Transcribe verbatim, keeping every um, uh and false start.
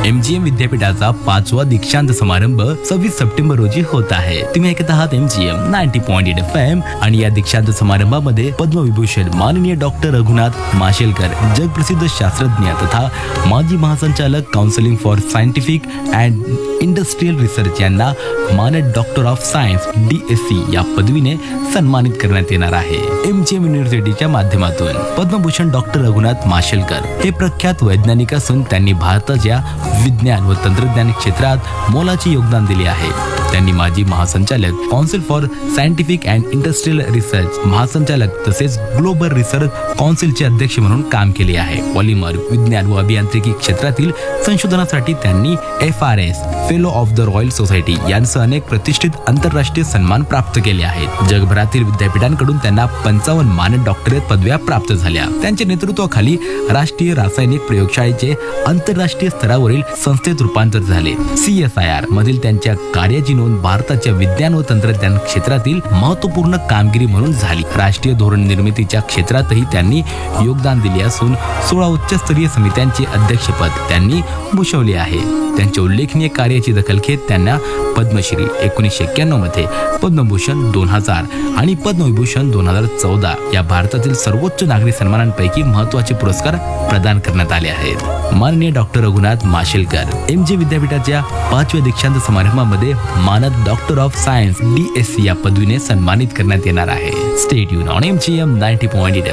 MGM विद्यापीठाचा पाचवा दीक्षांत समारंभ सव्वीस सप्टेंबर रोजी होत आहे. तुम्ही ऐकत आहात MGM ninety point eight F M आणि या दीक्षांत समारंभामध्ये पद्मविभूषण माननीय डॉक्टर रघुनाथ माशेलकर, जगप्रसिद्ध शास्त्रज्ञ तथा माजी महासंचालक counselling for scientific and industrial research यांना मानद doctor of science D S C या पदवीने सन्मानित करण्यात येणार आहे. एमजीएम युनिव्हर्सिटीच्या माध्यमातून पद्मभूषण डॉक्टर रघुनाथ माशेलकर हे प्रख्यात वैज्ञानिक असून त्यांनी भारताच्या विज्ञान व तंत्रज्ञान क्षेत्रात मोलाचे योगदान दिले आहे. त्यांनी माजी महासंचालक council for scientific and industrial research महासंचालक तसेच ग्लोबल रिसर्च काउन्सिलचे अध्यक्ष म्हणून काम केले आहे. पॉलिमर विज्ञान व अभियांत्रिकी क्षेत्रातील संशोधनासाठी त्यांनी F R S fellow of the royal society यांसह अनेक प्रतिष्ठित आंतरराष्ट्रीय सन्मान प्राप्त केले आहेत. जगभरातील विद्यापीठांकडून त्यांना पंचावन्न मानद डॉक्टरेट पदव्या प्राप्त झाल्या. त्यांच्या नेतृत्वाखाली राष्ट्रीय रासायनिक प्रयोगशाळेचे आंतरराष्ट्रीय स्तरावरील संस्थेत रूपांतर झाले. सी एस आय आर मधील त्यांच्या कार्याची नोंद भारताच्या विज्ञान व तंत्रज्ञान क्षेत्रातील महत्त्वपूर्ण कामगिरी म्हणून झाली. राष्ट्रीय धोरण निर्मितीच्या क्षेत्रातही त्यांनी योगदान दिले असून सोळा उच्चस्तरीय समित्यांचे अध्यक्षपद त्यांनी भूषवले आहे. त्यांच्या उल्लेखनीय कार्याची दखल घेत त्यांना पद्मश्री एकोणीसशे एक्क्याण्णव मध्ये, पद्मभूषण दोन हजार आणि पद्मविभूषण दोन हजार चौदा या भारतातील सर्वोच्च नागरी सन्मानांपैकी महत्त्वाचे पुरस्कार प्रदान करण्यात आले आहेत. माननीय डॉक्टर रघुनाथ माशेलकर एमजी विद्यापीठाच्या पाचव्या दीक्षांत समारंभामध्ये मानद doctor of science D S C या पदवीने सन्मानित करण्यात येणार आहे. Stay tune on MGM ninety point eight